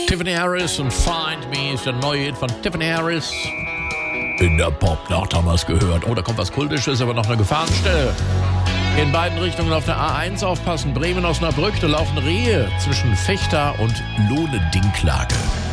Tiffany Harris und Find Me ist der neue Hit von Tiffany Harris. In der Popnacht haben wir es gehört. Oh, da kommt was Kultisches, aber noch eine Gefahrenstelle. In beiden Richtungen auf der A1 aufpassen. Bremen, Osnabrück, da laufen Rehe zwischen Vechta und Lohne-Dinklage.